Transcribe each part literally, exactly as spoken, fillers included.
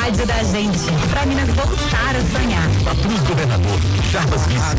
rádio da gente, pra Minas voltar a sonhar. Patrus Governador, Jarbas Vice.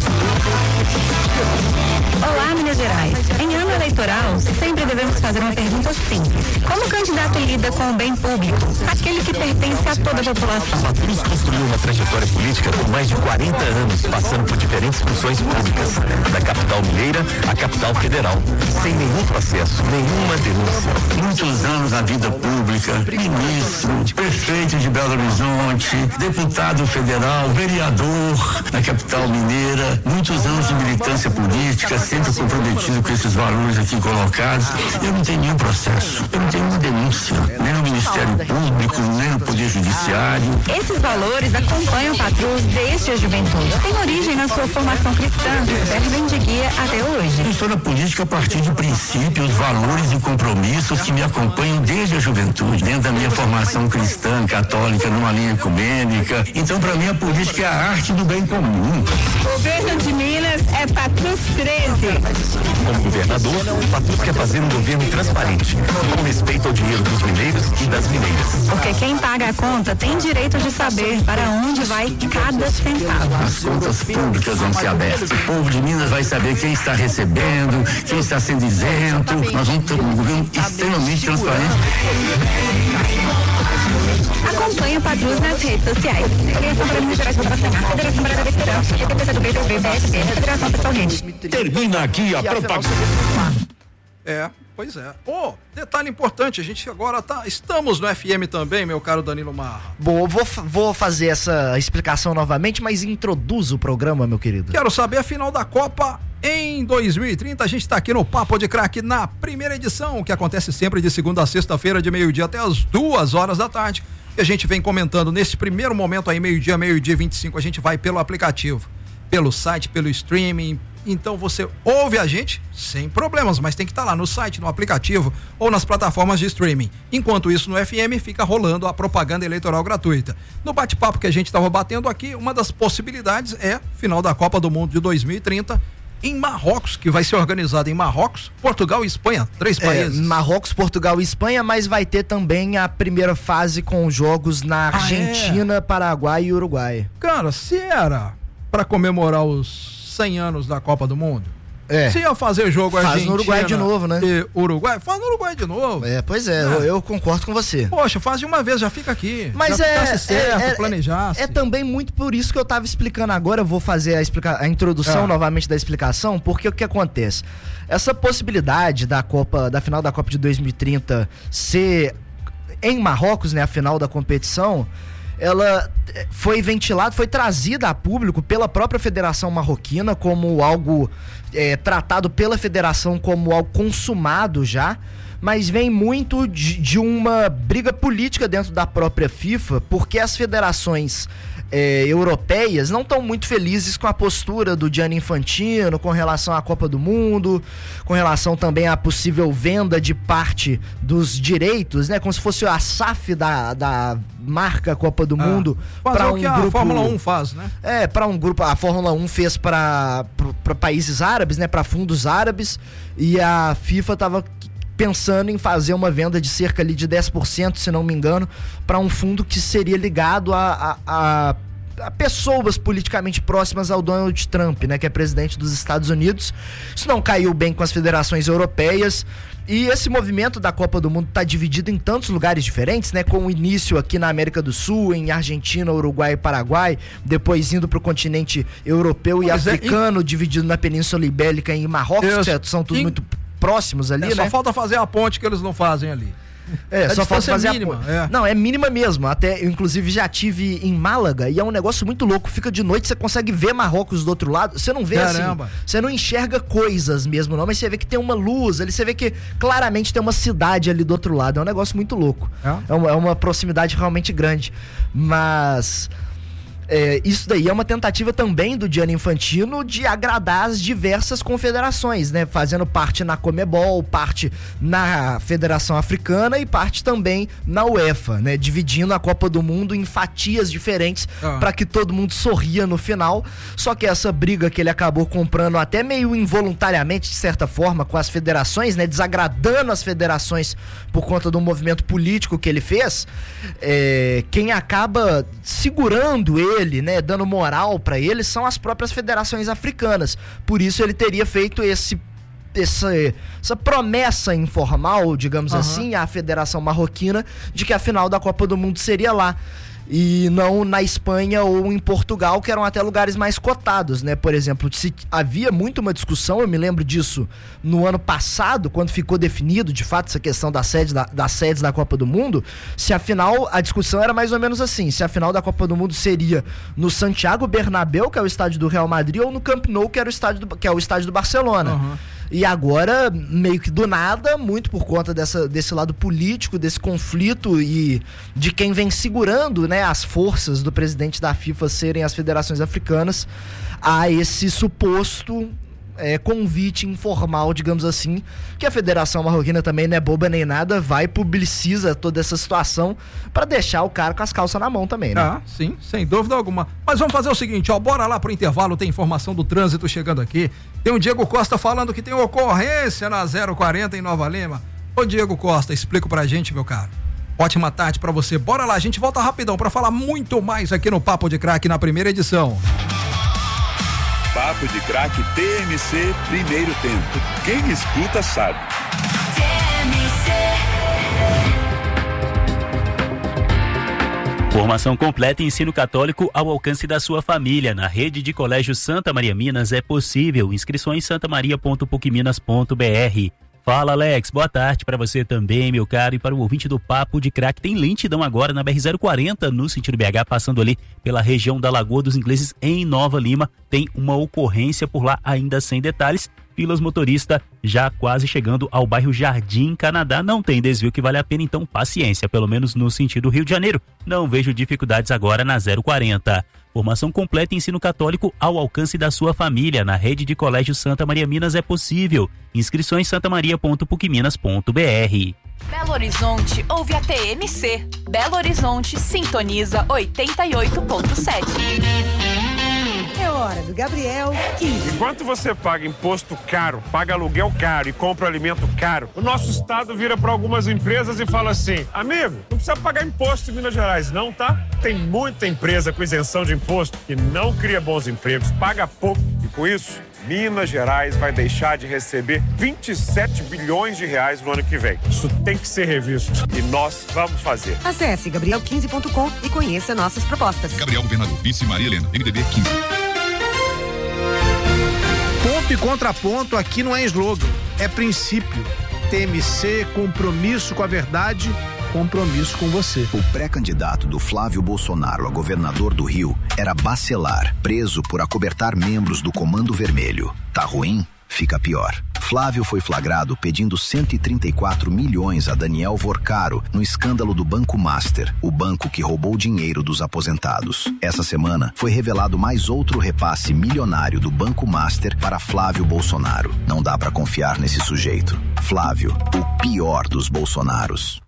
Olá, Minas Gerais. Em ano eleitoral, sempre devemos fazer uma pergunta simples. Como o candidato lida com o bem público, aquele que pertence a toda a população? Patrus construiu uma trajetória política por mais de quarenta anos, passando por diferentes funções públicas, da capital mineira à capital federal, sem nenhum processo, nenhuma denúncia. Muitos anos na vida pública, ministro, prefeito de Belo Horizonte, deputado federal, vereador na capital mineira, muitos anos de militância política, sempre comprometido com esses valores aqui colocados. Eu não tenho nenhum processo, eu não tenho nenhuma denúncia, nem no Ministério Público, nem no Poder Judiciário. Esses valores acompanham o Patrus desde a juventude. Tem origem na sua formação cristã, que servem de guia até hoje. Eu estou na política a partir de princípios, valores e compromissos que me acompanham desde a juventude, dentro da minha formação cristã, católica, numa linha ecumênica. Então, para mim, a política é a arte do bem comum. Governo de Minas é Patrus treze. Como governador, o Patrus quer fazer um governo transparente, com respeito ao dinheiro dos mineiros e das mineiras. Porque quem paga a conta tem direito de saber para onde vai cada centavo. As contas públicas vão ser abertas. O povo de Minas vai saber quem está recebendo, quem está sendo isento. Nós vamos ter um governo extremamente transparente. Acompanhe o Patrus nas redes sociais. Federação para Minas Gerais do Paraná, Federação Brasileira da Esperança, P T do B T V, B S D, Federação Pessoal Rede. Termina aqui a propaganda. É, pois é. Oh, detalhe importante, a gente agora tá, estamos no F M também, meu caro Danilo Marra. Bom, vou, vou fazer essa explicação novamente, mas introduza o programa, meu querido. Quero saber a final da Copa em dois mil e trinta. A gente está aqui no Papo de Craque na primeira edição, que acontece sempre de segunda a sexta-feira, de meio-dia até as duas horas da tarde. E a gente vem comentando nesse primeiro momento aí, meio-dia, meio-dia vinte e cinco, a gente vai pelo aplicativo, pelo site, pelo streaming. Então você ouve a gente sem problemas, mas tem que estar lá no site, no aplicativo ou nas plataformas de streaming. Enquanto isso, no F M fica rolando a propaganda eleitoral gratuita. No bate-papo que a gente estava batendo aqui, uma das possibilidades é final da Copa do Mundo de dois mil e trinta em Marrocos, que vai ser organizado em Marrocos, Portugal e Espanha, três países. É, Marrocos, Portugal e Espanha, mas vai ter também a primeira fase com jogos na Argentina, ah, é? Paraguai e Uruguai. Cara, se era para comemorar os cem anos da Copa do Mundo, é. se ia fazer jogo faz Argentina no Uruguai de novo, né? E Uruguai, faz no Uruguai de novo. É, pois é, é. Eu, eu concordo com você. Poxa, faz de uma vez, já fica aqui. Mas já é, certo, é, planejasse. É, é também muito por isso que eu tava explicando agora, eu vou fazer a, explica, a introdução é. novamente da explicação, porque o que acontece? Essa possibilidade da Copa, da final da Copa de dois mil e trinta ser em Marrocos, né, a final da competição, ela foi ventilada, foi trazida a público pela própria Federação Marroquina como algo é, tratado pela federação como algo consumado já, mas vem muito de, de uma briga política dentro da própria FIFA, porque as federações é, europeias não estão muito felizes com a postura do Gianni Infantino com relação à Copa do Mundo, com relação também à possível venda de parte dos direitos, né, como se fosse a S A F da, da marca Copa do ah, Mundo para um que grupo, a Fórmula um faz, né? É, para um grupo, a Fórmula um fez para países árabes, né, para fundos árabes, e a FIFA tava pensando em fazer uma venda de cerca ali de dez por cento, se não me engano, para um fundo que seria ligado a, a, a, a pessoas politicamente próximas ao Donald Trump, né, que é presidente dos Estados Unidos. Isso não caiu bem com as federações europeias, e esse movimento da Copa do Mundo está dividido em tantos lugares diferentes, né, com o início aqui na América do Sul, em Argentina, Uruguai e Paraguai, depois indo para o continente europeu e pois africano, é, e... dividido na Península Ibérica e em Marrocos, que são tudo in... muito próximos ali, é, né? Só falta fazer a ponte que eles não fazem ali. É, a só falta fazer é mínima, a ponte. É. Não, é mínima mesmo. Até, eu inclusive já tive em Málaga e é um negócio muito louco. Fica de noite, você consegue ver Marrocos do outro lado. Você não vê Caramba. assim, você não enxerga coisas mesmo não, mas você vê que tem uma luz ali, você vê que claramente tem uma cidade ali do outro lado. É um negócio muito louco. É, é, uma, é uma proximidade realmente grande. Mas... É, isso daí é uma tentativa também do Gianni Infantino de agradar as diversas confederações, né? Fazendo parte na Conmebol, parte na Federação Africana e parte também na UEFA, né? Dividindo a Copa do Mundo em fatias diferentes ah. para que todo mundo sorria no final. Só que essa briga que ele acabou comprando até meio involuntariamente, de certa forma, com as federações, né? Desagradando as federações por conta do movimento político que ele fez, é, quem acaba segurando ele ele, né, dando moral pra ele, são as próprias federações africanas. Por isso ele teria feito esse essa, essa promessa informal, digamos uhum. assim, à Federação Marroquina de que a final da Copa do Mundo seria lá. E não na Espanha ou em Portugal, que eram até lugares mais cotados, né? Por exemplo, se havia muito uma discussão, eu me lembro disso no ano passado, quando ficou definido, de fato, essa questão da sede da, das sedes da Copa do Mundo, se afinal, a discussão era mais ou menos assim, se a final da Copa do Mundo seria no Santiago Bernabéu, que é o estádio do Real Madrid, ou no Camp Nou, que, era o estádio do, que é o estádio do Barcelona. Uhum. E agora, meio que do nada, muito por conta dessa, desse lado político, desse conflito e de quem vem segurando, né, as forças do presidente da FIFA serem as federações africanas, há esse suposto é, convite informal, digamos assim, que a Federação Marroquina também não é boba nem nada, vai e publiciza toda essa situação para deixar o cara com as calças na mão também, né? Ah, sim, sem dúvida alguma. Mas vamos fazer o seguinte, ó, bora lá pro intervalo, tem informação do trânsito chegando aqui. Tem o Diego Costa falando que tem ocorrência na zero quarenta em Nova Lima. Ô Diego Costa, explica pra gente, meu caro. Ótima tarde pra você. Bora lá, a gente volta rapidão pra falar muito mais aqui no Papo de Craque na primeira edição. Papo de Craque T M C, primeiro tempo. Quem escuta sabe. T M C. Formação completa e ensino católico ao alcance da sua família. Na rede de colégio Santa Maria Minas é possível. Inscrições santamaria ponto puc minas ponto br. Fala, Alex, boa tarde para você também, meu caro, e para o ouvinte do Papo de Craque. Tem lentidão agora na B R zero quarenta, no sentido B H, passando ali pela região da Lagoa dos Ingleses, em Nova Lima. Tem uma ocorrência por lá, ainda sem detalhes. Filas motorista já quase chegando ao bairro Jardim Canadá. Não tem desvio que vale a pena, então paciência, pelo menos no sentido Rio de Janeiro. Não vejo dificuldades agora na zero quarenta. Formação completa e ensino católico ao alcance da sua família. Na rede de colégio Santa Maria Minas é possível. Inscrições santamaria ponto puc minas ponto br. Belo Horizonte ouve a T M C. Belo Horizonte sintoniza oitenta e oito ponto sete. É hora do Gabriel quinze. Enquanto você paga imposto caro, paga aluguel caro e compra alimento caro, o nosso estado vira para algumas empresas e fala assim: amigo, não precisa pagar imposto em Minas Gerais não, tá? Tem muita empresa com isenção de imposto que não cria bons empregos, paga pouco e com isso Minas Gerais vai deixar de receber vinte e sete bilhões de reais no ano que vem. Isso tem que ser revisto e nós vamos fazer. Acesse gabriel quinze ponto com e conheça nossas propostas. Gabriel Governador, vice Maria Helena, M D B quinze. Ponto e contraponto aqui não é slogan, é princípio. T M C, compromisso com a verdade, compromisso com você. O pré-candidato do Flávio Bolsonaro a governador do Rio era Bacelar, preso por acobertar membros do Comando Vermelho. Tá ruim? Fica pior. Flávio foi flagrado pedindo cento e trinta e quatro milhões a Daniel Vorcaro no escândalo do Banco Master, o banco que roubou o dinheiro dos aposentados. Essa semana foi revelado mais outro repasse milionário do Banco Master para Flávio Bolsonaro. Não dá pra confiar nesse sujeito. Flávio, o pior dos Bolsonaros.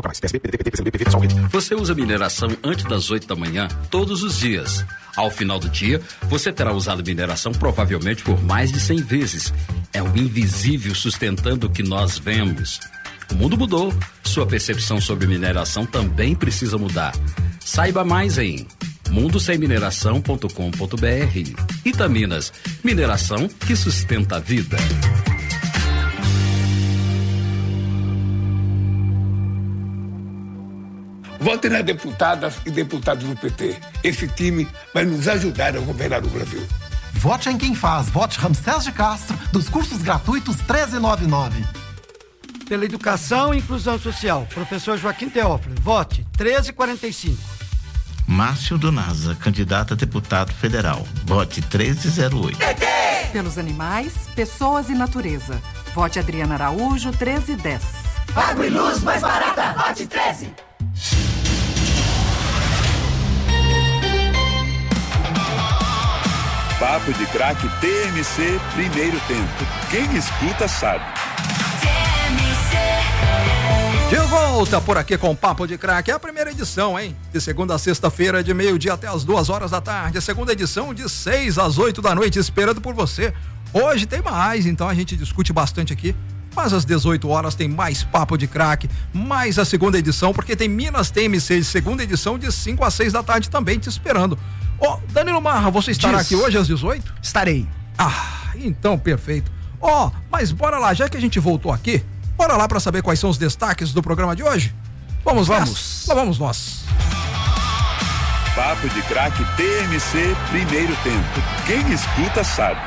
Você usa mineração antes das oito da manhã todos os dias. Ao final do dia, você terá usado mineração provavelmente por mais de cem vezes. É o invisível sustentando o que nós vemos. O mundo mudou. Sua percepção sobre mineração também precisa mudar. Saiba mais em mundo sem mineração ponto com ponto br. Itaminas, mineração que sustenta a vida. Vote nas deputadas e deputados do P T. Esse time vai nos ajudar a governar o Brasil. Vote em quem faz. Vote Ramsés de Castro, dos cursos gratuitos treze noventa e nove. Pela educação e inclusão social, professor Joaquim Teófilo. Vote treze quarenta e cinco. Márcio Donaza, candidato a deputado federal. Vote treze zero oito. P T! Pelos animais, pessoas e natureza. Vote Adriana Araújo, treze dez. Água e luz mais barata. Vote treze. Papo de Craque T M C Primeiro Tempo. Quem escuta sabe. De volta por aqui com o Papo de Craque, é a primeira edição, hein? De segunda a sexta-feira, de meio-dia até as duas horas da tarde. A segunda edição de seis às oito da noite, esperando por você. Hoje tem mais, então a gente discute bastante aqui. Mas às dezoito horas tem mais Papo de Craque, mais a segunda edição, porque tem Minas T M C de segunda edição de cinco às seis da tarde também te esperando. Ó, oh, Danilo Marra, você estará Diz. aqui hoje às dezoito? Estarei. Ah, então perfeito. Ó, oh, mas bora lá, já que a gente voltou aqui, bora lá para saber quais são os destaques do programa de hoje? Vamos, vamos. Lá vamos nós. Papo de Craque T M C Primeiro Tempo. Quem escuta sabe.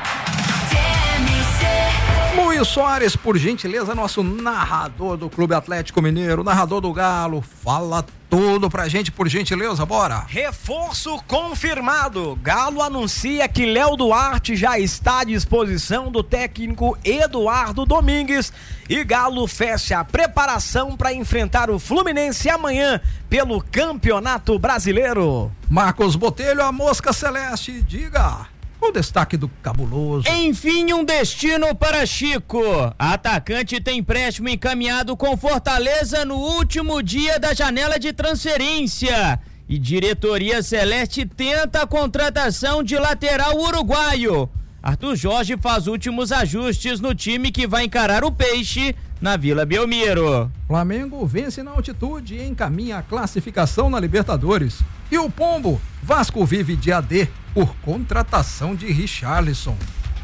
Luiz Soares, por gentileza, nosso narrador do Clube Atlético Mineiro, narrador do Galo, fala tudo pra gente, por gentileza, bora. Reforço confirmado. Galo anuncia que Léo Duarte já está à disposição do técnico Eduardo Domingues e Galo fecha a preparação para enfrentar o Fluminense amanhã pelo Campeonato Brasileiro. Marcos Botelho, a Mosca Celeste, diga. O destaque do cabuloso. Enfim, um destino para Chico. Atacante tem empréstimo encaminhado com Fortaleza no último dia da janela de transferência. E diretoria celeste tenta a contratação de lateral uruguaio. Arthur Jorge faz últimos ajustes no time que vai encarar o Peixe na Vila Belmiro. Flamengo vence na altitude e encaminha a classificação na Libertadores. E o Pombo, Vasco vive de A D por contratação de Richarlison.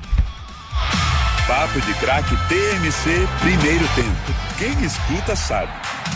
Papo de Craque T M C Primeiro Tempo. Quem escuta sabe.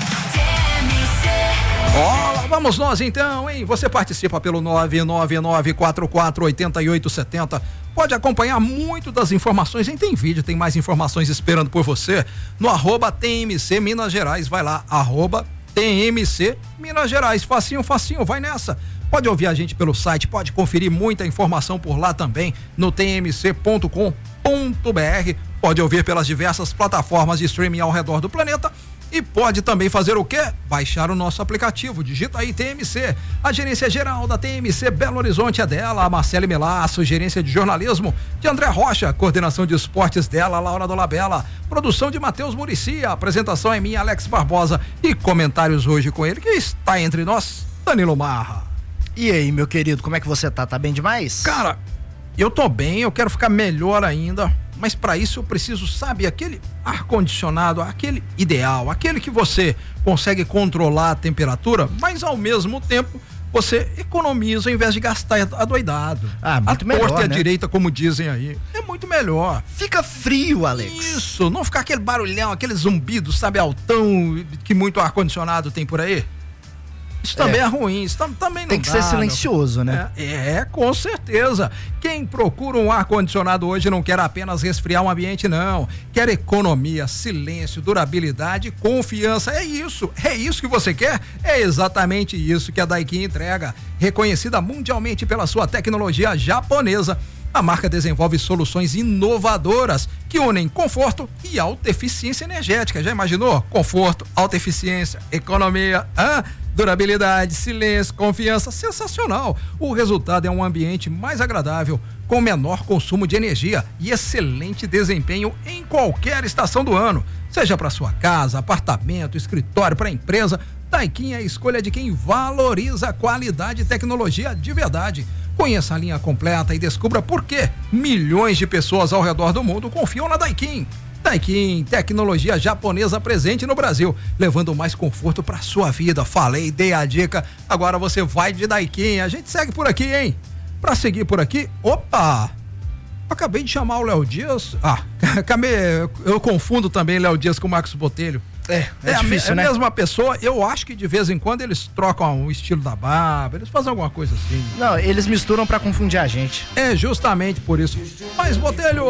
Ó, oh, vamos nós então, hein? Você participa pelo nove nove nove quatro quatro oito oito sete zero. Pode acompanhar muito das informações, hein? Tem vídeo, tem mais informações esperando por você no arroba T M C Minas Gerais. Vai lá, arroba T M C Minas Gerais. Facinho, facinho, vai nessa. Pode ouvir a gente pelo site, pode conferir muita informação por lá também no t m c ponto com ponto b r. Pode ouvir pelas diversas plataformas de streaming ao redor do planeta. E pode também fazer o quê? Baixar o nosso aplicativo. Digita aí T M C. A gerência geral da T M C Belo Horizonte é dela, a Marcele Melasso, gerência de jornalismo de André Rocha, coordenação de esportes dela, Laura Dolabella, produção de Matheus Muricy, a apresentação é minha, Alex Barbosa, e comentários hoje com ele, que está entre nós, Danilo Marra. E aí, meu querido, como é que você tá? Tá bem demais? Cara, eu tô bem, eu quero ficar melhor ainda. Mas para isso eu preciso, sabe, aquele ar-condicionado, aquele ideal, aquele que você consegue controlar a temperatura, mas ao mesmo tempo você economiza ao invés de gastar adoidado. Ah, muito a melhor, torta e a né? direita, como dizem aí, é muito melhor. Fica frio, Alex. Isso, não ficar aquele barulhão, aquele zumbido, sabe, altão que muito ar-condicionado tem por aí. Isso também é, é ruim, isso tam, também não Tem que dá, ser silencioso, não. né? É, é, com certeza. Quem procura um ar-condicionado hoje não quer apenas resfriar um ambiente, não. Quer economia, silêncio, durabilidade, confiança. É isso, é isso que você quer? É exatamente isso que a Daikin entrega. Reconhecida mundialmente pela sua tecnologia japonesa, a marca desenvolve soluções inovadoras que unem conforto e alta eficiência energética. Já imaginou? Conforto, alta eficiência, economia, hã? Durabilidade, silêncio, confiança, sensacional. O resultado é um ambiente mais agradável, com menor consumo de energia e excelente desempenho em qualquer estação do ano. Seja para sua casa, apartamento, escritório, para empresa, Daikin é a escolha de quem valoriza a qualidade e tecnologia de verdade. Conheça a linha completa e descubra por que milhões de pessoas ao redor do mundo confiam na Daikin. Daikin, tecnologia japonesa presente no Brasil, levando mais conforto para sua vida. Falei, dei a dica, agora você vai de Daikin. A gente segue por aqui, hein? Para seguir por aqui, opa! Acabei de chamar o Léo Dias. Ah, acabei, eu confundo também Léo Dias com o Marcos Botelho. É, é, é difícil, a, né? É a mesma pessoa. Eu acho que de vez em quando eles trocam o estilo da barba, eles fazem alguma coisa assim. Não, eles misturam pra confundir a gente. É justamente por isso. Mas, Botelho,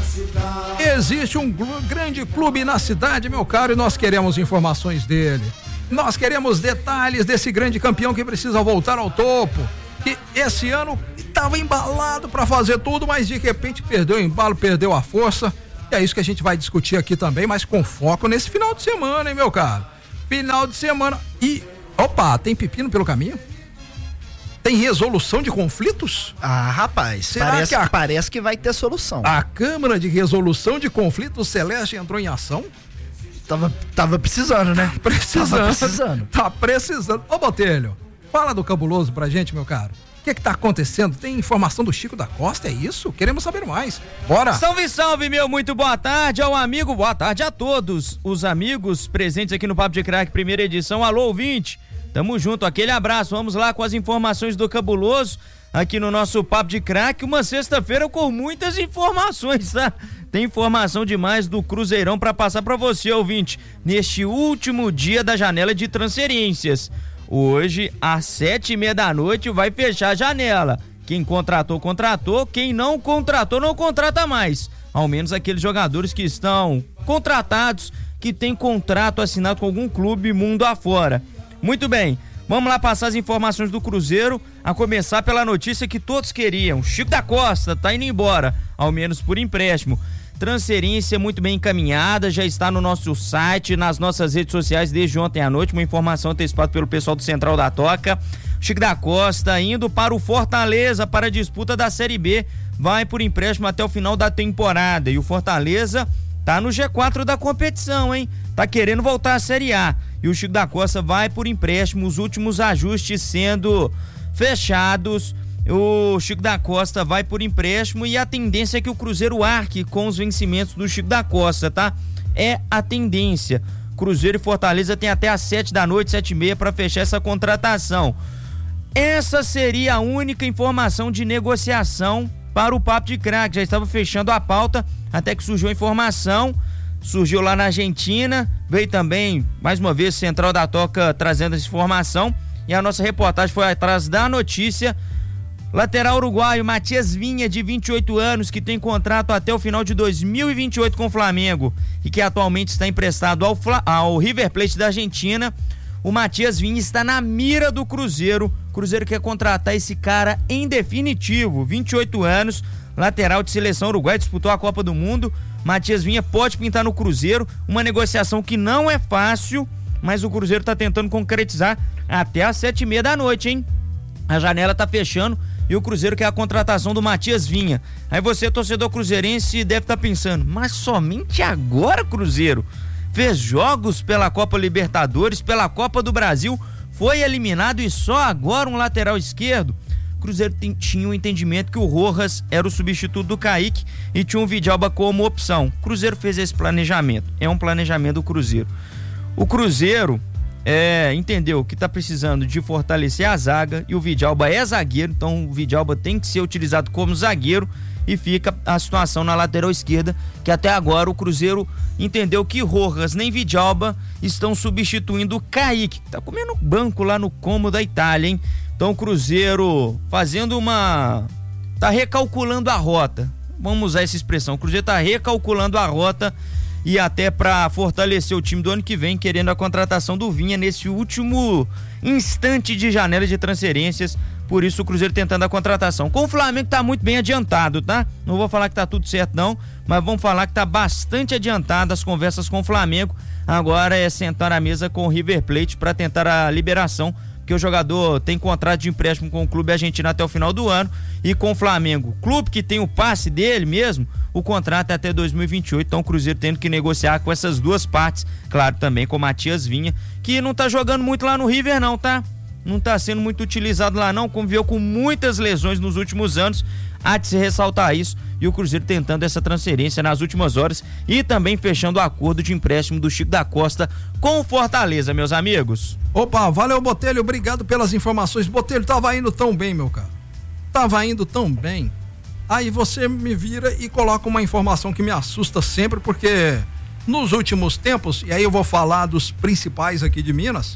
existe um grande clube na cidade, meu caro, e nós queremos informações dele. Nós queremos detalhes desse grande campeão que precisa voltar ao topo. Que esse ano estava embalado pra fazer tudo, mas de repente perdeu o embalo, perdeu a força. É isso que a gente vai discutir aqui também, mas com foco nesse final de semana, hein, meu caro? Final de semana. E, opa, tem pepino pelo caminho? Tem resolução de conflitos? Ah, rapaz, Será parece que a- parece que vai ter solução. A Câmara de Resolução de Conflitos Celeste entrou em ação? Tava, tava precisando, né? Precisando. Tava precisando. Tá precisando. Ô, Botelho, fala do cabuloso pra gente, meu caro. O que que tá acontecendo? Tem informação do Chico da Costa, é isso? Queremos saber mais. Bora! Salve, salve, meu, muito boa tarde ao amigo, boa tarde a todos os amigos presentes aqui no Papo de Craque, primeira edição. Alô, ouvinte, tamo junto, aquele abraço, vamos lá com as informações do cabuloso aqui no nosso Papo de Craque, uma sexta-feira com muitas informações, tá? Tem informação demais do Cruzeirão pra passar pra você, ouvinte, neste último dia da janela de transferências. Hoje, às sete e meia da noite, vai fechar a janela. Quem contratou, contratou. Quem não contratou, não contrata mais. Ao menos aqueles jogadores que estão contratados, que têm contrato assinado com algum clube mundo afora. Muito bem, vamos lá passar as informações do Cruzeiro, a começar pela notícia que todos queriam. Chico da Costa tá indo embora, ao menos por empréstimo. Transferência muito bem encaminhada, já está no nosso site, nas nossas redes sociais desde ontem à noite, uma informação antecipada pelo pessoal do Central da Toca. Chico da Costa indo para o Fortaleza para a disputa da Série B, vai por empréstimo até o final da temporada, e o Fortaleza tá no G quatro da competição, hein? Tá querendo voltar à Série A, e o Chico da Costa vai por empréstimo, os últimos ajustes sendo fechados. O Chico da Costa vai por empréstimo e a tendência é que o Cruzeiro arque com os vencimentos do Chico da Costa, tá? É a tendência. Cruzeiro e Fortaleza tem até às sete da noite, sete e meia, para fechar essa contratação. Essa seria a única informação de negociação para o Papo de Craque. Já estava fechando a pauta até que surgiu a informação. Surgiu lá na Argentina, veio também, mais uma vez, Central da Toca trazendo essa informação. E a nossa reportagem foi atrás da notícia. Lateral uruguaio Matias Vinha, de vinte e oito anos, que tem contrato até o final de dois mil e vinte e oito com o Flamengo e que atualmente está emprestado ao, Fla... ao River Plate da Argentina. O Matias Vinha está na mira do Cruzeiro. O Cruzeiro quer contratar esse cara em definitivo. vinte e oito anos, lateral de seleção uruguaia, disputou a Copa do Mundo. Matias Vinha pode pintar no Cruzeiro. Uma negociação que não é fácil, mas o Cruzeiro está tentando concretizar até às sete e meia da noite, hein? A janela tá fechando e o Cruzeiro quer a contratação do Matias Vinha. Aí você, torcedor cruzeirense, deve estar tá pensando, mas somente agora, Cruzeiro? Fez jogos pela Copa Libertadores, pela Copa do Brasil, foi eliminado e só agora um lateral esquerdo? O Cruzeiro tem, tinha um entendimento que o Rojas era o substituto do Kaique e tinha um Vidalba como opção. O Cruzeiro fez esse planejamento, é um planejamento do Cruzeiro. O Cruzeiro É, entendeu que tá precisando de fortalecer a zaga e o Vidalba é zagueiro, então o Vidalba tem que ser utilizado como zagueiro e fica a situação na lateral esquerda, que até agora o Cruzeiro entendeu que Rojas nem Vidalba estão substituindo o Kaique, que tá comendo banco lá no Como da Itália, hein? Então o Cruzeiro fazendo uma... tá recalculando a rota, vamos usar essa expressão, o Cruzeiro tá recalculando a rota e até para fortalecer o time do ano que vem, querendo a contratação do Vinha nesse último instante de janela de transferências. Por isso o Cruzeiro tentando a contratação. Com o Flamengo tá muito bem adiantado, tá? Não vou falar que tá tudo certo não, mas vamos falar que tá bastante adiantado as conversas com o Flamengo. Agora é sentar à mesa com o River Plate para tentar a liberação, porque o jogador tem contrato de empréstimo com o clube argentino até o final do ano, e com o Flamengo, clube que tem o passe dele mesmo, o contrato é até dois mil e vinte e oito, então o Cruzeiro tendo que negociar com essas duas partes, claro, também com o Matias Vinha, que não tá jogando muito lá no River não, tá? Não tá sendo muito utilizado lá não, conviveu com muitas lesões nos últimos anos, há de se ressaltar isso, e o Cruzeiro tentando essa transferência nas últimas horas e também fechando o acordo de empréstimo do Chico da Costa com o Fortaleza, meus amigos. Opa, valeu, Botelho, obrigado pelas informações. Botelho, tava indo tão bem, meu cara, tava indo tão bem. Aí você me vira e coloca uma informação que me assusta sempre, porque nos últimos tempos, e aí eu vou falar dos principais aqui de Minas,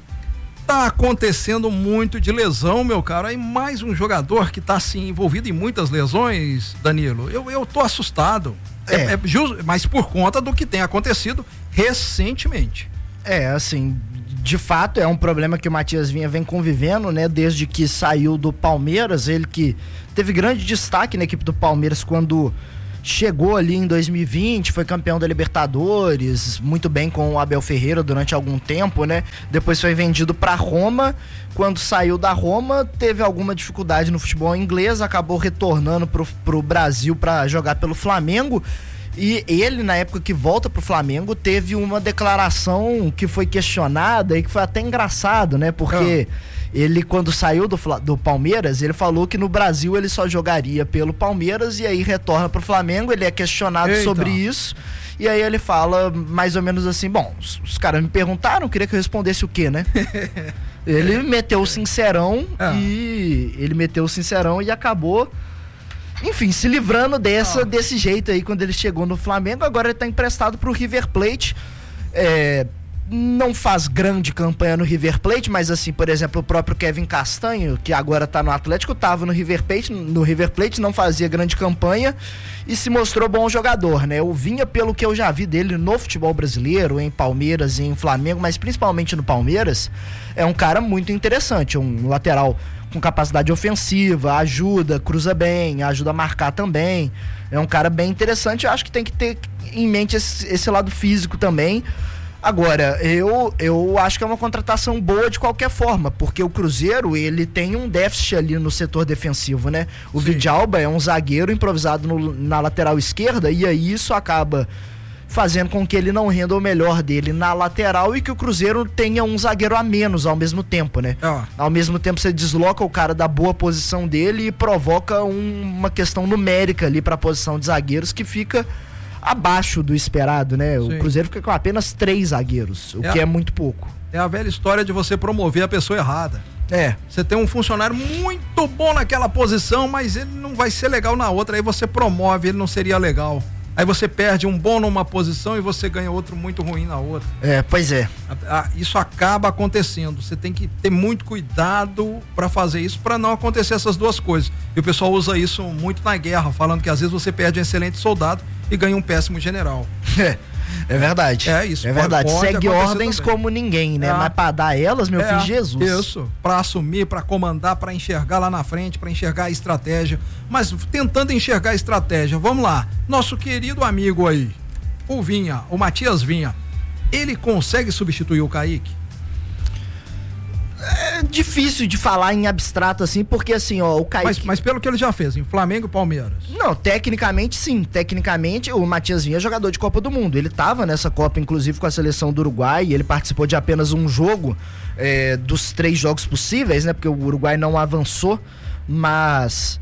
tá acontecendo muito de lesão, meu cara, e mais um jogador que tá assim envolvido em muitas lesões, Danilo, eu, eu tô assustado, é. É, é just, mas por conta do que tem acontecido recentemente. É, assim, de fato é um problema que o Matias Vinha vem convivendo, né, desde que saiu do Palmeiras, ele que teve grande destaque na equipe do Palmeiras quando chegou ali em dois mil e vinte, foi campeão da Libertadores, muito bem com o Abel Ferreira durante algum tempo, né? Depois foi vendido para Roma. Quando saiu da Roma, teve alguma dificuldade no futebol inglês, acabou retornando pro, pro Brasil para jogar pelo Flamengo. E ele, na época que volta pro Flamengo, teve uma declaração que foi questionada e que foi até engraçado, né? Porque ah. ele, quando saiu do, do Palmeiras, ele falou que no Brasil ele só jogaria pelo Palmeiras e aí retorna pro Flamengo. Ele é questionado Eita. sobre isso. E aí ele fala mais ou menos assim, bom, os, os caras me perguntaram, queria que eu respondesse o quê, né? Ele meteu o sincerão ah. e ele meteu o sincerão e acabou, enfim, se livrando dessa, ah. desse jeito aí quando ele chegou no Flamengo. Agora ele tá emprestado pro River Plate. É, não faz grande campanha no River Plate, mas assim, por exemplo, o próprio Kevin Castanho, que agora tá no Atlético, tava no River Plate, no River Plate não fazia grande campanha e se mostrou bom jogador, né? O Vinha, pelo que eu já vi dele no futebol brasileiro, em Palmeiras e em Flamengo, mas principalmente no Palmeiras, é um cara muito interessante, um lateral com capacidade ofensiva, ajuda, cruza bem, ajuda a marcar também. É um cara bem interessante. Eu acho que tem que ter em mente esse, esse lado físico também. Agora, eu, eu acho que é uma contratação boa de qualquer forma, porque o Cruzeiro, ele tem um déficit ali no setor defensivo, né? O Sim. Vidalba é um zagueiro improvisado no, na lateral esquerda, e aí isso acaba fazendo com que ele não renda o melhor dele na lateral e que o Cruzeiro tenha um zagueiro a menos ao mesmo tempo, né? Ah. Ao mesmo tempo você desloca o cara da boa posição dele e provoca um, uma questão numérica ali para a posição de zagueiros que fica abaixo do esperado, né? Sim. O Cruzeiro fica com apenas três zagueiros, o é que a, é muito pouco. É a velha história de você promover a pessoa errada. É. Você tem um funcionário muito bom naquela posição, mas ele não vai ser legal na outra, aí você promove, ele não seria legal. Aí você perde um bom numa posição e você ganha outro muito ruim na outra. É, pois é. Isso acaba acontecendo. Você tem que ter muito cuidado para fazer isso, para não acontecer essas duas coisas. E o pessoal usa isso muito na guerra, falando que às vezes você perde um excelente soldado e ganha um péssimo general. É. É verdade. É isso. É verdade. Pode, pode Segue ordens também. Como ninguém, né? É. Mas pra dar elas, meu é. filho, Jesus. Isso. Pra assumir, pra comandar, pra enxergar lá na frente, pra enxergar a estratégia. Mas tentando enxergar a estratégia, vamos lá. Nosso querido amigo aí, o Vinha, o Matias Vinha, ele consegue substituir o Kaique? É difícil de falar em abstrato assim, porque assim, ó, o Kaique... Mas, mas pelo que ele já fez, em Flamengo e Palmeiras. Não, tecnicamente sim, tecnicamente o Matias Vinha é jogador de Copa do Mundo, ele tava nessa Copa inclusive com a seleção do Uruguai, ele participou de apenas um jogo é, dos três jogos possíveis, né, porque o Uruguai não avançou, mas...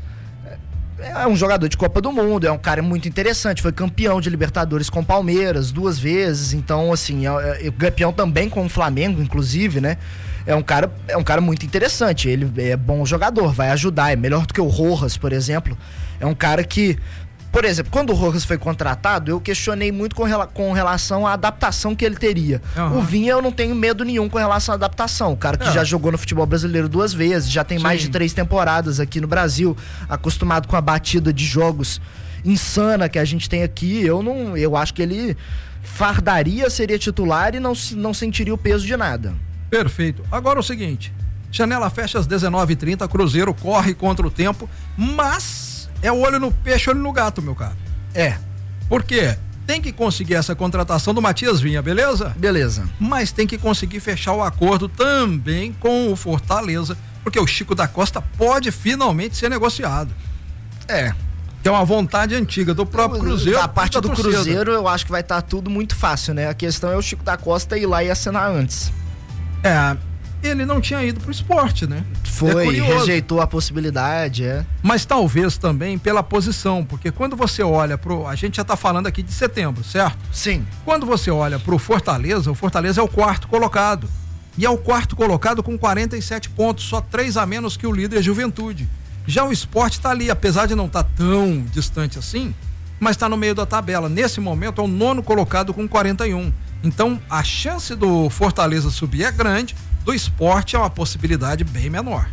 é um jogador de Copa do Mundo, é um cara muito interessante, foi campeão de Libertadores com o Palmeiras duas vezes, então assim, é, é campeão também com o Flamengo, inclusive, né? É um cara, é um cara muito interessante, ele é bom jogador, vai ajudar, é melhor do que o Rojas, por exemplo. É um cara que, por exemplo, quando o Rojas foi contratado, eu questionei muito com, rela- com relação à adaptação que ele teria. Uhum. O Vinha eu não tenho medo nenhum com relação à adaptação, o cara que é. já jogou no futebol brasileiro duas vezes, já tem Sim. mais de três temporadas aqui no Brasil, acostumado com a batida de jogos insana que a gente tem aqui, eu não, eu acho que ele fardaria, seria titular e não, não sentiria o peso de nada. Perfeito. Agora o seguinte, janela fecha às dezenove e trinta, Cruzeiro corre contra o tempo, mas é o olho no peixe, olho no gato, meu cara. É. Por quê? Tem que conseguir essa contratação do Matias Vinha, beleza? Beleza. Mas tem que conseguir fechar o acordo também com o Fortaleza, porque o Chico da Costa pode finalmente ser negociado. É. Que é uma vontade antiga do próprio Cruzeiro. Da parte da do torcida. Cruzeiro, eu acho que vai estar tá tudo muito fácil, né? A questão é o Chico da Costa ir lá e assinar antes. É, ele não tinha ido pro esporte, né? Foi, é rejeitou a possibilidade, é. Mas talvez também pela posição, porque quando você olha pro... A gente já tá falando aqui de setembro, certo? Sim. Quando você olha pro Fortaleza, o Fortaleza é o quarto colocado. E é o quarto colocado com quarenta e sete pontos, só três a menos que o líder Juventude. Já o Sport tá ali, apesar de não estar tá tão distante assim, mas tá no meio da tabela. Nesse momento é o nono colocado com quarenta e um. Então, a chance do Fortaleza subir é grande, do Sport é uma possibilidade bem menor.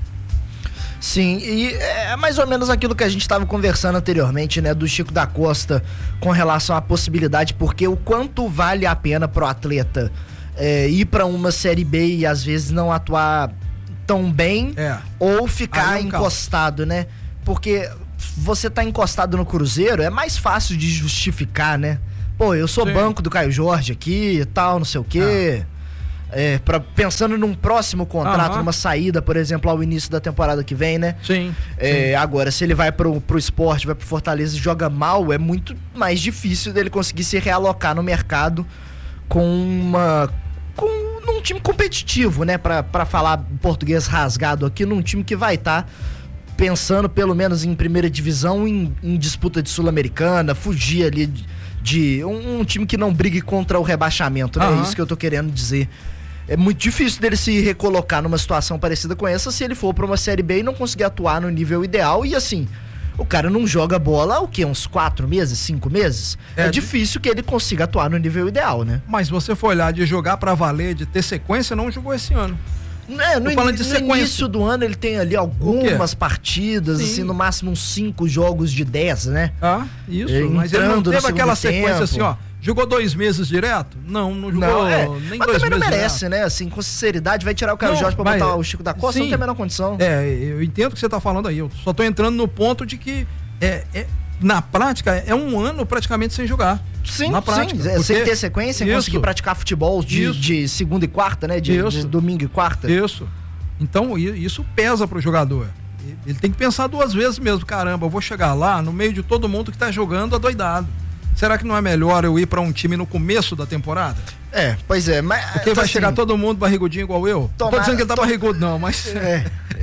Sim, e é mais ou menos aquilo que a gente estava conversando anteriormente, né, do Chico da Costa com relação à possibilidade, porque o quanto vale a pena pro atleta é, ir para uma Série B e às vezes não atuar tão bem, é. ou ficar é um encostado, né? Porque você tá encostado no Cruzeiro, é mais fácil de justificar, né? Pô, eu sou Sim. banco do Caio Jorge aqui e tal, não sei o quê. Ah. É, pra, pensando num próximo contrato, uhum. numa saída, por exemplo, ao início da temporada que vem, né? Sim. É, sim. Agora, se ele vai pro, pro esporte, vai pro Fortaleza e joga mal, é muito mais difícil dele conseguir se realocar no mercado com uma... com num time competitivo, né? Pra, pra falar português rasgado aqui, num time que vai estar tá pensando pelo menos em primeira divisão, em, em disputa de Sul-Americana, fugir ali de, de um, um time que não brigue contra o rebaixamento, né? Uhum. É isso que eu tô querendo dizer. É muito difícil dele se recolocar numa situação parecida com essa se ele for pra uma Série B e não conseguir atuar no nível ideal. E assim, o cara não joga bola há o quê? Uns quatro meses, cinco meses? É, é difícil que ele consiga atuar no nível ideal, né? Mas se você for olhar de jogar pra valer, de ter sequência, não jogou esse ano. É, no, in, de no início do ano ele tem ali algumas partidas, Sim. assim, no máximo uns cinco jogos de dez, né? Ah, isso. É, mas ele não teve aquela sequência tempo. assim, ó. Jogou dois meses direto? Não, não jogou não, é. nem mas dois também meses. Não merece, direto. né? Assim, com sinceridade, vai tirar o Caio Jorge pra mas, botar o Chico da Costa, sim, não tem a menor condição. É, eu entendo o que você tá falando aí. Eu só tô entrando no ponto de que é, é, na prática é um ano praticamente sem jogar. Sim, na prática, sim. Sem ter sequência, sem conseguir praticar futebol de, de segunda e quarta, né? De, de domingo e quarta. Isso. Então, isso pesa pro jogador. Ele tem que pensar duas vezes mesmo. Caramba, eu vou chegar lá no meio de todo mundo que tá jogando adoidado. Será que não é melhor eu ir pra um time no começo da temporada? É, pois é, mas... Porque vai assim, chegar todo mundo barrigudinho igual eu. Tomara, não tô dizendo que ele tá tom... barrigudo não, mas... É,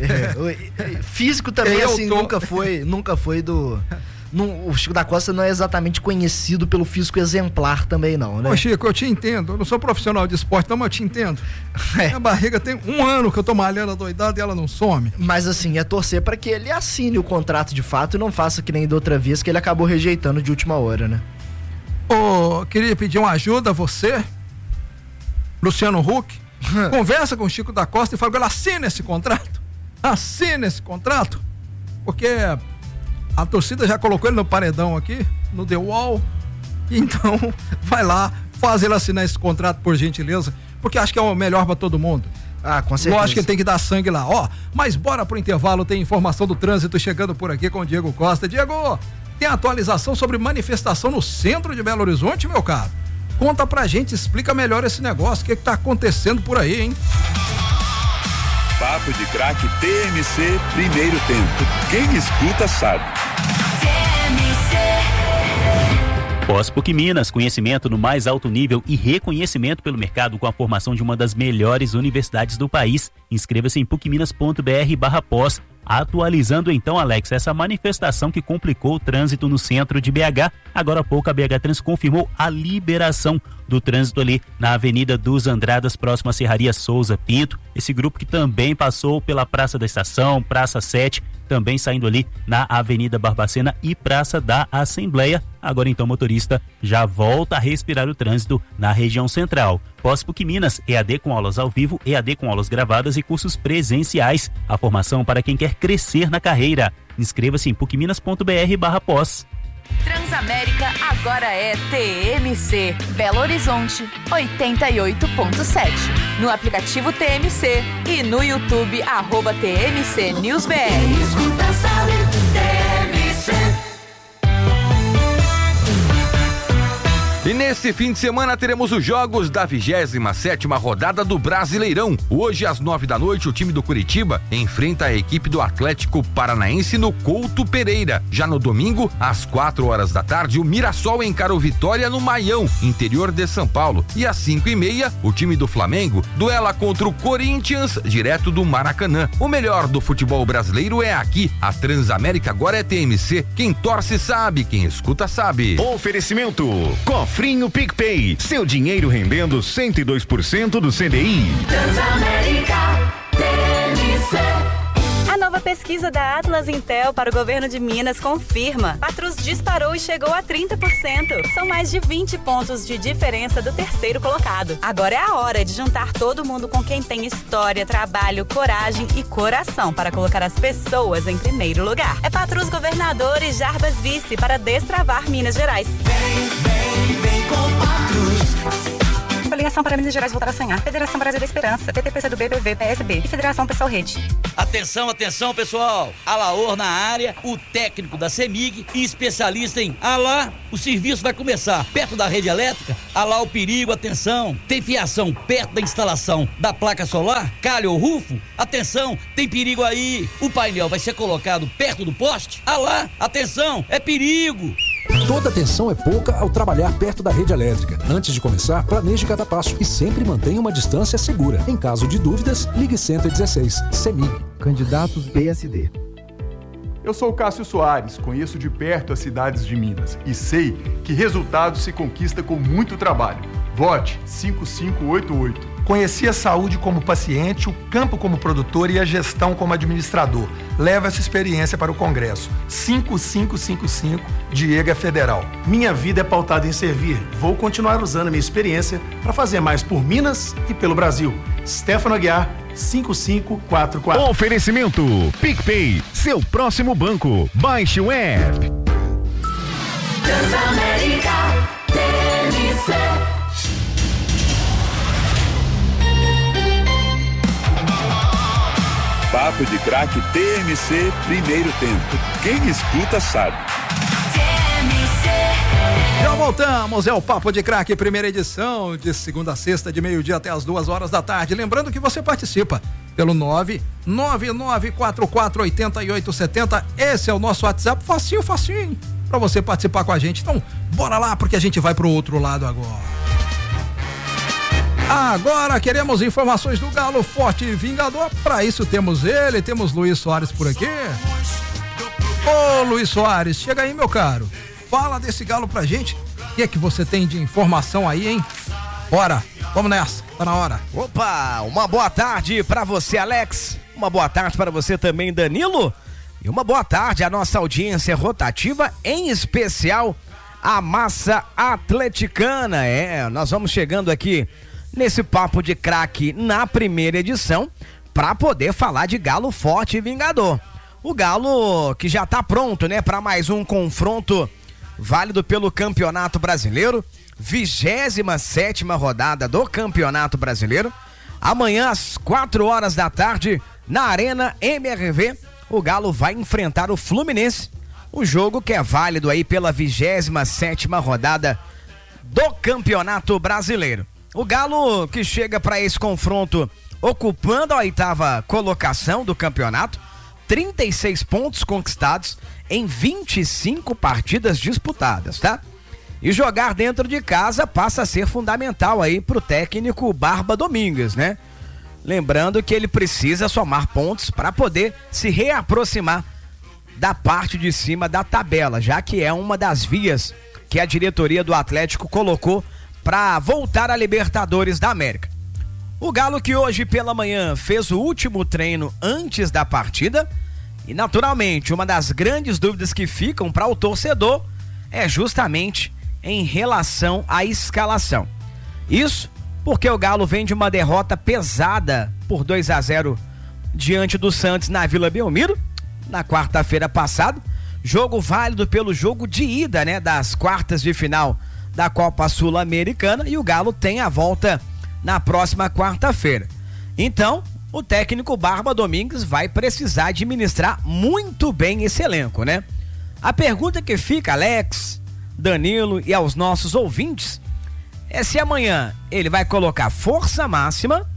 é. Físico também, eu assim, tô... nunca foi, nunca foi do... Não, o Chico da Costa não é exatamente conhecido pelo físico exemplar também não, né? Ô Chico, eu te entendo, eu não sou profissional de esporte não, mas eu te entendo. É. Minha barriga tem um ano que eu tô malhando adoidado e ela não some. Mas assim, é torcer pra que ele assine o contrato de fato e não faça que nem da outra vez que ele acabou rejeitando de última hora, né? Ô, oh, queria pedir uma ajuda a você, Luciano Huck. Conversa com o Chico da Costa e fala que ele assina esse contrato. Assina esse contrato. Porque a torcida já colocou ele no paredão aqui, no The Wall. Então, vai lá, faz ele assinar esse contrato, por gentileza. Porque acho que é o melhor pra todo mundo. Ah, com certeza. Lógico que ele tem que dar sangue lá. Ó, mas bora pro intervalo, tem informação do trânsito chegando por aqui com o Diego Costa. Diego, tem atualização sobre manifestação no centro de Belo Horizonte, meu caro? Conta pra gente, explica melhor esse negócio, o que que tá acontecendo por aí, hein? Papo de Craque T M C, primeiro tempo. Quem escuta sabe. T M C. Pós-PUC Minas, conhecimento no mais alto nível e reconhecimento pelo mercado com a formação de uma das melhores universidades do país. Inscreva-se em pucminas ponto br barra pós. Atualizando então, Alex, essa manifestação que complicou o trânsito no centro de B H. Agora há pouco a B H Trans confirmou a liberação do trânsito ali na Avenida dos Andradas, próximo à Serraria Souza Pinto. Esse grupo que também passou pela Praça da Estação, Praça sete, também saindo ali na Avenida Barbacena e Praça da Assembleia. Agora então o motorista já volta a respirar o trânsito na região central. Pós-PUC Minas, E A D com aulas ao vivo, E A D com aulas gravadas e cursos presenciais. A formação para quem quer crescer na carreira. Inscreva-se em pucminas ponto br barra pós. Transamérica agora é T M C, Belo Horizonte oitenta e oito ponto sete. No aplicativo T M C e no YouTube, arroba T M C News B R. Escuta, sabe, T M C. E nesse fim de semana teremos os jogos da vigésima sétima rodada do Brasileirão. Hoje, às nove da noite, o time do Curitiba enfrenta a equipe do Atlético Paranaense no Couto Pereira. Já no domingo, às quatro horas da tarde, o Mirassol encara o Vitória no Maião, interior de São Paulo. E às cinco e meia, o time do Flamengo duela contra o Corinthians, direto do Maracanã. O melhor do futebol brasileiro é aqui. A Transamérica agora é T M C. Quem torce sabe, quem escuta sabe. Oferecimento Cofrinho PicPay, seu dinheiro rendendo cento e dois por cento do C D I. Transamérica T M C. A nova pesquisa da Atlas Intel para o governo de Minas confirma. Patrus disparou e chegou a trinta por cento. São mais de vinte pontos de diferença do terceiro colocado. Agora é a hora de juntar todo mundo com quem tem história, trabalho, coragem e coração para colocar as pessoas em primeiro lugar. É Patrus governador e Jarbas vice para destravar Minas Gerais. Vem, vem, vem com Patrus. Coligação para Minas Gerais Voltar a Sonhar, Federação Brasil da Esperança, P T P C do B, P V, P S B e Federação Pessoal Rede. Atenção, atenção, pessoal. Alaor na área, o técnico da CEMIG e especialista em Alá. O serviço vai começar perto da rede elétrica. Alá o perigo, atenção. Tem fiação perto da instalação da placa solar? Calha ou rufo? Atenção, tem perigo aí. O painel vai ser colocado perto do poste? Alá, atenção, é perigo. Toda atenção é pouca ao trabalhar perto da rede elétrica. Antes de começar, planeje cada passo e sempre mantenha uma distância segura. Em caso de dúvidas, ligue cento e dezesseis. CEMIG. Candidatos P S D. Eu sou Cássio Soares, conheço de perto as cidades de Minas e sei que resultados se conquista com muito trabalho. Vote cinco cinco oito oito. Conheci a saúde como paciente, o campo como produtor e a gestão como administrador. Leva essa experiência para o Congresso. cinco cinco cinco cinco, Diego Federal. Minha vida é pautada em servir. Vou continuar usando a minha experiência para fazer mais por Minas e pelo Brasil. Stefano Aguiar, cinco cinco quatro quatro. Oferecimento PicPay, seu próximo banco. Baixe o app. Transamérica T N C. Papo de Craque T M C, primeiro tempo. Quem escuta sabe. Já voltamos, é o Papo de Craque, primeira edição, de segunda a sexta, de meio-dia até as duas horas da tarde. Lembrando que você participa pelo nove nove nove quatro quatro oito oito sete zero. Esse é o nosso WhatsApp, facinho, facinho, pra você participar com a gente. Então, bora lá, porque a gente vai pro outro lado agora. Agora queremos informações do Galo Forte e Vingador. Para isso temos ele, temos Luiz Soares por aqui. Ô Luiz Soares, chega aí, meu caro. Fala desse Galo pra gente. O que é que você tem de informação aí, hein? Bora, vamos nessa, tá na hora. Opa, uma boa tarde pra você, Alex. Uma boa tarde para você também, Danilo. E uma boa tarde à nossa audiência rotativa, em especial a massa atleticana. É, nós vamos chegando aqui nesse Papo de Craque na primeira edição para poder falar de Galo Forte e Vingador. O Galo que já tá pronto, né, para mais um confronto válido pelo Campeonato Brasileiro, vigésima sétima rodada do Campeonato Brasileiro. Amanhã às quatro horas da tarde na Arena M R V, o Galo vai enfrentar o Fluminense, o jogo que é válido aí pela vigésima sétima rodada do Campeonato Brasileiro. O Galo que chega para esse confronto ocupando a oitava colocação do campeonato, trinta e seis pontos conquistados em vinte e cinco partidas disputadas, tá? E jogar dentro de casa passa a ser fundamental aí pro técnico Barba Domingues, né? Lembrando que ele precisa somar pontos para poder se reaproximar da parte de cima da tabela, já que é uma das vias que a diretoria do Atlético colocou para voltar à Libertadores da América. O Galo que hoje pela manhã fez o último treino antes da partida e naturalmente uma das grandes dúvidas que ficam para o torcedor é justamente em relação à escalação. Isso porque o Galo vem de uma derrota pesada por dois a zero diante do Santos na Vila Belmiro na quarta-feira passada, jogo válido pelo jogo de ida, né, das quartas de final da Copa Sul-Americana, e o Galo tem a volta na próxima quarta-feira. Então, o técnico Barba Domingues vai precisar administrar muito bem esse elenco, né? A pergunta que fica, Alex, Danilo e aos nossos ouvintes, é se amanhã ele vai colocar força máxima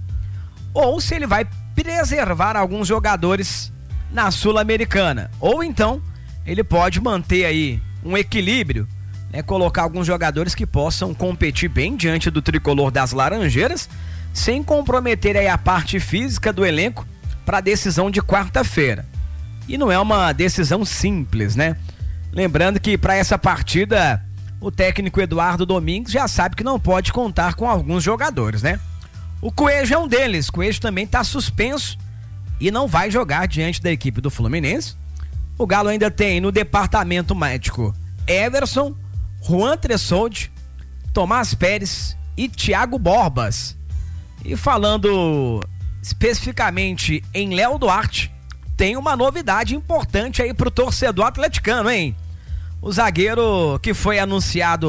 ou se ele vai preservar alguns jogadores na Sul-Americana, ou então ele pode manter aí um equilíbrio, né, colocar alguns jogadores que possam competir bem diante do tricolor das Laranjeiras, sem comprometer aí a parte física do elenco para a decisão de quarta-feira. E não é uma decisão simples, né? Lembrando que para essa partida o técnico Eduardo Domingues já sabe que não pode contar com alguns jogadores, né? O Coelho é um deles. O Coelho também está suspenso e não vai jogar diante da equipe do Fluminense. O Galo ainda tem no departamento médico Everson, Juan Tressoldi, Tomás Pérez e Thiago Borbas. E falando especificamente em Léo Duarte, tem uma novidade importante aí pro torcedor atleticano, hein? O zagueiro que foi anunciado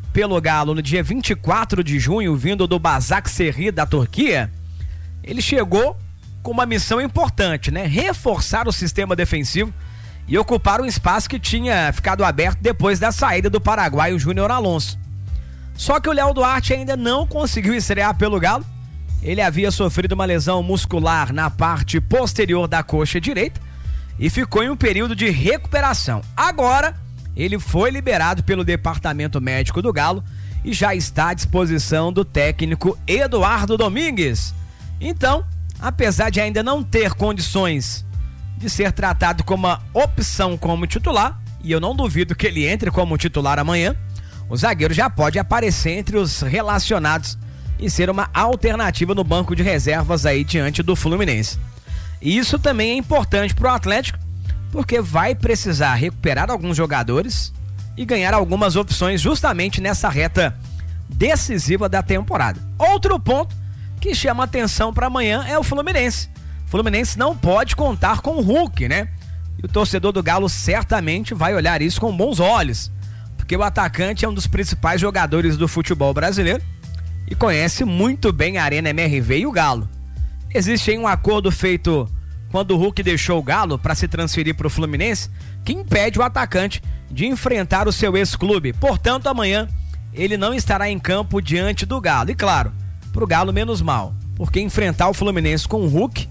pelo Galo no dia vinte e quatro de junho, vindo do Başakşehir da Turquia, ele chegou com uma missão importante, né? Reforçar o sistema defensivo e ocupar um espaço que tinha ficado aberto depois da saída do paraguaio Júnior Alonso. Só que o Léo Duarte ainda não conseguiu estrear pelo Galo. Ele havia sofrido uma lesão muscular na parte posterior da coxa direita e ficou em um período de recuperação. Agora, ele foi liberado pelo departamento médico do Galo e já está à disposição do técnico Eduardo Domingues. Então, apesar de ainda não ter condições de ser tratado como uma opção como titular, e eu não duvido que ele entre como titular amanhã, o zagueiro já pode aparecer entre os relacionados e ser uma alternativa no banco de reservas aí diante do Fluminense. E isso também é importante para o Atlético, porque vai precisar recuperar alguns jogadores e ganhar algumas opções justamente nessa reta decisiva da temporada. Outro ponto que chama atenção para amanhã é o Fluminense. O Fluminense não pode contar com o Hulk, né? E o torcedor do Galo certamente vai olhar isso com bons olhos, porque o atacante é um dos principais jogadores do futebol brasileiro e conhece muito bem a Arena M R V e o Galo. Existe aí um acordo feito quando o Hulk deixou o Galo para se transferir para o Fluminense, que impede o atacante de enfrentar o seu ex-clube. Portanto, amanhã ele não estará em campo diante do Galo. E claro, pro Galo menos mal, porque enfrentar o Fluminense com o Hulk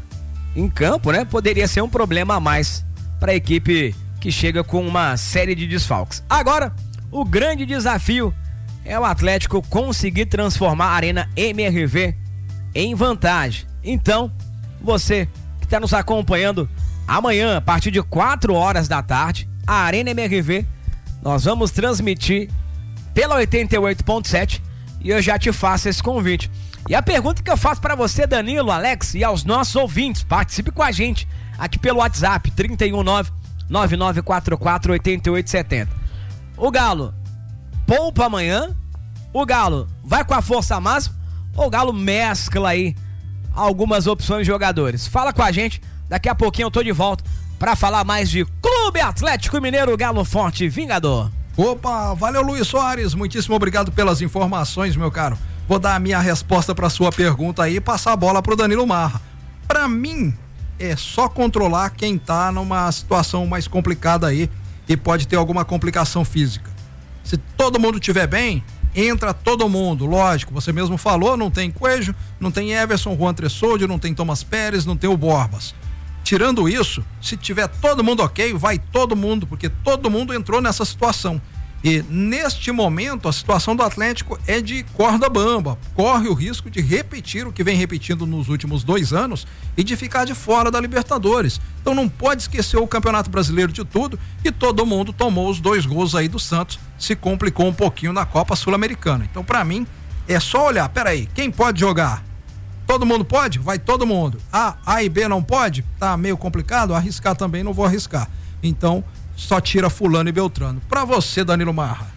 em campo, né, poderia ser um problema a mais para a equipe que chega com uma série de desfalques. Agora, o grande desafio é o Atlético conseguir transformar a Arena M R V em vantagem. Então, você que está nos acompanhando amanhã, a partir de quatro horas da tarde, a Arena M R V, nós vamos transmitir pela oitenta e oito ponto sete e eu já te faço esse convite. E a pergunta que eu faço para você, Danilo, Alex, e aos nossos ouvintes, participe com a gente aqui pelo WhatsApp trinta e um nove, nove nove quatro quatro, oito oito sete zero. O Galo poupa amanhã? O Galo vai com a força máxima? Ou o Galo mescla aí algumas opções de jogadores? Fala com a gente, daqui a pouquinho eu tô de volta para falar mais de Clube Atlético Mineiro, Galo Forte Vingador. Opa, valeu Luiz Soares, muitíssimo obrigado pelas informações, meu caro. Vou dar a minha resposta para sua pergunta aí e passar a bola pro Danilo Marra. Para mim, é só controlar quem tá numa situação mais complicada aí e pode ter alguma complicação física. Se todo mundo estiver bem, entra todo mundo, lógico, você mesmo falou, não tem Coelho, não tem Everson, Juan Tressoldi, não tem Thomas Pérez, não tem o Borbas. Tirando isso, se tiver todo mundo ok, vai todo mundo, porque todo mundo entrou nessa situação. E neste momento a situação do Atlético é de corda bamba, corre o risco de repetir o que vem repetindo nos últimos dois anos e de ficar de fora da Libertadores. Então não pode esquecer o Campeonato Brasileiro de tudo e todo mundo tomou os dois gols aí do Santos, se complicou um pouquinho na Copa Sul-Americana. Então para mim é só olhar, peraí, quem pode jogar? Todo mundo pode? Vai todo mundo. A, A e B não pode? Tá meio complicado, arriscar também não vou arriscar. Então só tira fulano e Beltrano. Pra você, Danilo Marra.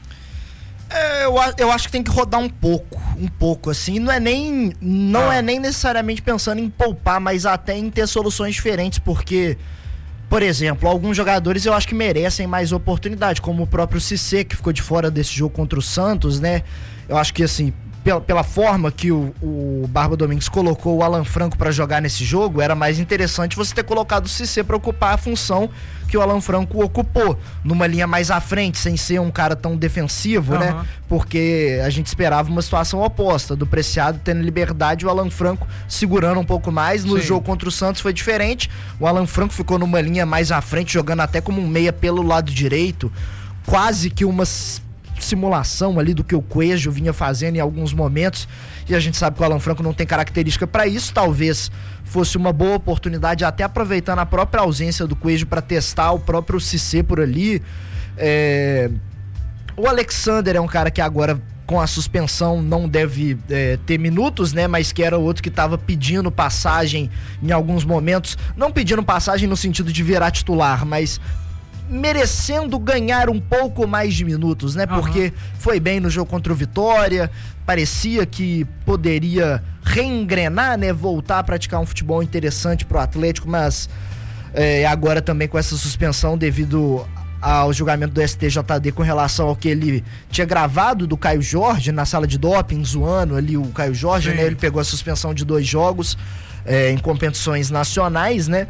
É, eu, eu acho que tem que rodar um pouco, um pouco, assim, não é nem, não ah. é nem necessariamente pensando em poupar, mas até em ter soluções diferentes, porque, por exemplo, alguns jogadores eu acho que merecem mais oportunidade, como o próprio Cissé, que ficou de fora desse jogo contra o Santos, né? Eu acho que, assim, pela, pela forma que o, o Barba Domingues colocou o Alan Franco para jogar nesse jogo, era mais interessante você ter colocado o Cissé para ocupar a função que o Alan Franco ocupou, numa linha mais à frente, sem ser um cara tão defensivo, uhum. né? Porque a gente esperava uma situação oposta, do Preciado tendo liberdade e o Alan Franco segurando um pouco mais. No Sim. jogo contra o Santos foi diferente, o Alan Franco ficou numa linha mais à frente, jogando até como um meia pelo lado direito, quase que uma simulação ali do que o Coelho vinha fazendo em alguns momentos, e a gente sabe que o Alan Franco não tem característica para isso. Talvez fosse uma boa oportunidade, até aproveitando a própria ausência do Coelho para testar o próprio Cissé por ali. É... O Alexander é um cara que agora, com a suspensão, não deve é, ter minutos, né? Mas que era outro que estava pedindo passagem em alguns momentos, não pedindo passagem no sentido de virar titular, mas merecendo ganhar um pouco mais de minutos, né? Porque uhum. foi bem no jogo contra o Vitória, parecia que poderia reengrenar, né? Voltar a praticar um futebol interessante pro Atlético, mas é, agora também com essa suspensão devido ao julgamento do S T J D com relação ao que ele tinha gravado do Caio Jorge na sala de doping, zoando ali o Caio Jorge, Sim. né? Ele pegou a suspensão de dois jogos é, em competições nacionais, né?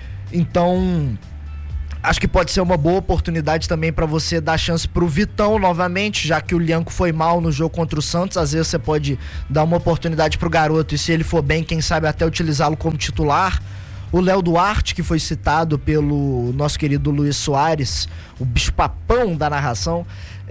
Então, acho que pode ser uma boa oportunidade também para você dar chance pro Vitão novamente, já que o Lianco foi mal no jogo contra o Santos. Às vezes você pode dar uma oportunidade pro garoto e, se ele for bem, quem sabe até utilizá-lo como titular. O Léo Duarte, que foi citado pelo nosso querido Luiz Soares, o bicho-papão da narração,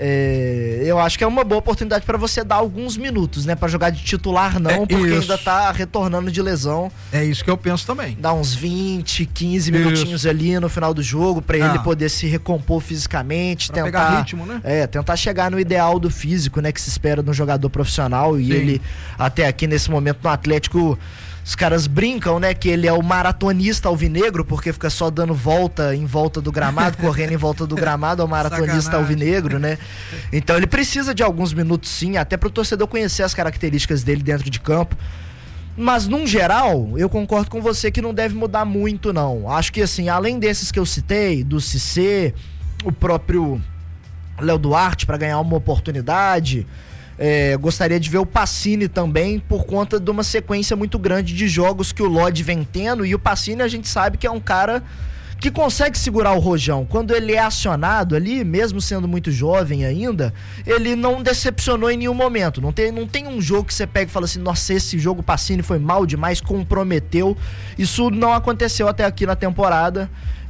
é, eu acho que é uma boa oportunidade para você dar alguns minutos, né? Para jogar de titular não, é porque ainda tá retornando de lesão. É isso que eu penso também. Dá uns vinte, quinze minutinhos isso. ali no final do jogo, para ah. ele poder se recompor fisicamente, pra tentar pegar ritmo, né? É, tentar chegar no ideal do físico, né? Que se espera de um jogador profissional. E Sim. ele, até aqui nesse momento no Atlético, os caras brincam, né, que ele é o maratonista alvinegro, porque fica só dando volta em volta do gramado, correndo em volta do gramado, é o maratonista Sacanagem. alvinegro, né? Então ele precisa de alguns minutos, sim, até pro torcedor conhecer as características dele dentro de campo. Mas, num geral, eu concordo com você que não deve mudar muito, não. Acho que, assim, além desses que eu citei, do Cissé, o próprio Léo Duarte para ganhar uma oportunidade... É, gostaria de ver o Pacini também, por conta de uma sequência muito grande de jogos que o Lodi vem tendo, e o Pacini a gente sabe que é um cara que consegue segurar o rojão. Quando ele é acionado ali, mesmo sendo muito jovem ainda, ele não decepcionou em nenhum momento. Não tem, não tem um jogo que você pega e fala assim, nossa, esse jogo o Pacini foi mal demais, comprometeu. Isso não aconteceu até aqui na temporada.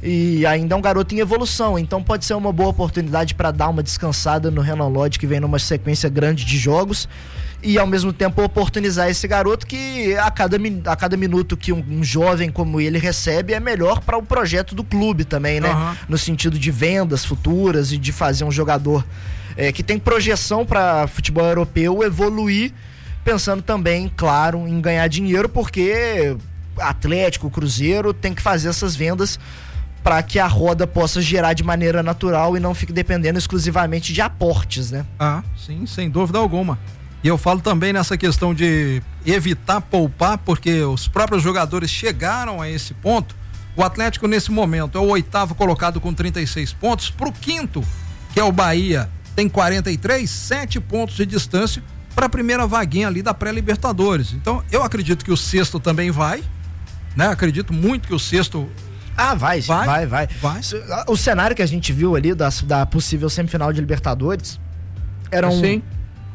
E ainda é um garoto em evolução, então pode ser uma boa oportunidade para dar uma descansada no Renan Lodge, que vem numa sequência grande de jogos, e ao mesmo tempo oportunizar esse garoto que a cada, a cada minuto que um, um jovem como ele recebe é melhor para o projeto do clube também, né? Uhum. No sentido de vendas futuras e de fazer um jogador é, que tem projeção para futebol europeu evoluir, pensando também, claro, em ganhar dinheiro, porque Atlético, Cruzeiro tem que fazer essas vendas para que a roda possa girar de maneira natural e não fique dependendo exclusivamente de aportes, né? Ah, sim, sem dúvida alguma. E eu falo também nessa questão de evitar poupar, porque os próprios jogadores chegaram a esse ponto. O Atlético, nesse momento, é o oitavo colocado com trinta e seis pontos. Pro quinto, que é o Bahia, tem quarenta e três, sete pontos de distância para a primeira vaguinha ali da pré-Libertadores. Então, eu acredito que o sexto também vai, né? Acredito muito que o sexto... Ah, vai, vai, vai, vai, vai. O cenário que a gente viu ali da, da possível semifinal de Libertadores eram, assim.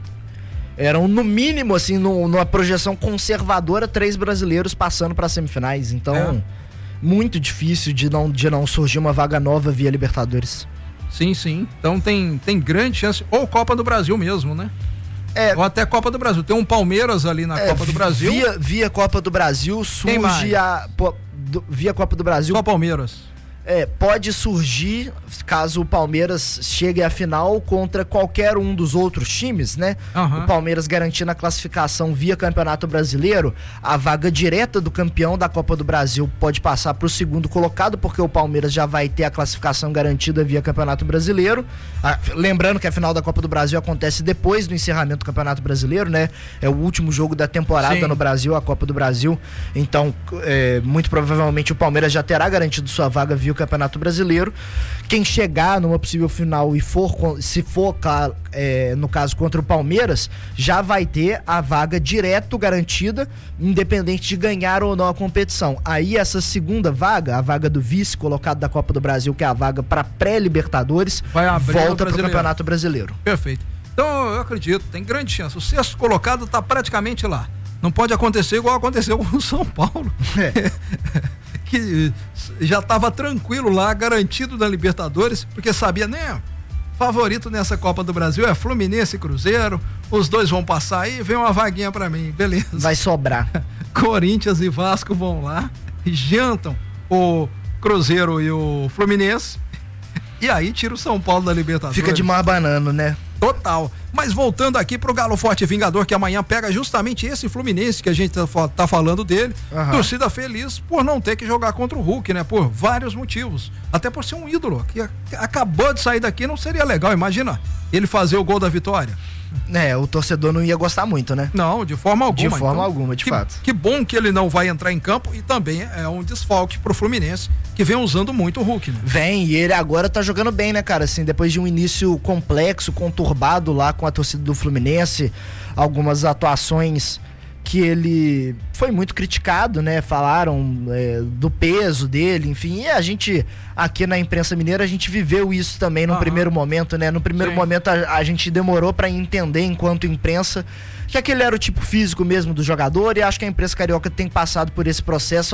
eram no mínimo, assim, no, numa projeção conservadora, três brasileiros passando para semifinais. Então, é. muito difícil de não, de não surgir uma vaga nova via Libertadores. Sim, sim. Então tem, tem grande chance. Ou Copa do Brasil mesmo, né? É, ou até Copa do Brasil. Tem um Palmeiras ali na é, Copa do Brasil. Via, via Copa do Brasil surge a... Pô, Do, via Copa do Brasil. Só Palmeiras. É, pode surgir, caso o Palmeiras chegue à final contra qualquer um dos outros times, né? Uhum. O Palmeiras garantindo a classificação via Campeonato Brasileiro, a vaga direta do campeão da Copa do Brasil pode passar para o segundo colocado, porque o Palmeiras já vai ter a classificação garantida via Campeonato Brasileiro. Ah, lembrando que a final da Copa do Brasil acontece depois do encerramento do Campeonato Brasileiro, né? É o último jogo da temporada Sim. no Brasil, a Copa do Brasil. Então, é, muito provavelmente o Palmeiras já terá garantido sua vaga via Campeonato Brasileiro. Quem chegar numa possível final e for, se for é, no caso contra o Palmeiras, já vai ter a vaga direto garantida, independente de ganhar ou não a competição. Aí essa segunda vaga, a vaga do vice colocado da Copa do Brasil, que é a vaga para pré-Libertadores, volta para o Campeonato Brasileiro. Perfeito. Então eu acredito, tem grande chance. O sexto colocado está praticamente lá. Não pode acontecer igual aconteceu com o São Paulo. É. Que já estava tranquilo lá, garantido na Libertadores, porque sabia, né? Favorito nessa Copa do Brasil é Fluminense e Cruzeiro, os dois vão passar aí, vem uma vaguinha pra mim, beleza. Vai sobrar. Corinthians e Vasco vão lá, jantam o Cruzeiro e o Fluminense, e aí tira o São Paulo da Libertadores. Fica de mar banano, né? Total. Mas voltando aqui pro Galo Forte Vingador, que amanhã pega justamente esse Fluminense que a gente tá, tá falando dele. Uhum. Torcida feliz por não ter que jogar contra o Hulk, né? Por vários motivos. Até por ser um ídolo que acabou de sair daqui, não seria legal, imagina. ele fazer o gol da vitória? É, o torcedor não ia gostar muito, né? Não, de forma alguma. De forma então, alguma, de que, fato. Que bom que ele não vai entrar em campo e também é um desfalque pro Fluminense, que vem usando muito o Hulk, né? Vem, e ele agora tá jogando bem, né, cara? Assim, depois de um início complexo, conturbado lá com a torcida do Fluminense, algumas atuações que ele foi muito criticado, né? Falaram é, do peso dele, enfim, e a gente aqui na imprensa mineira a gente viveu isso também no uhum. primeiro momento, né? No primeiro Sim. momento a, a gente demorou para entender enquanto imprensa que aquele era o tipo físico mesmo do jogador, e acho que a imprensa carioca tem passado por esse processo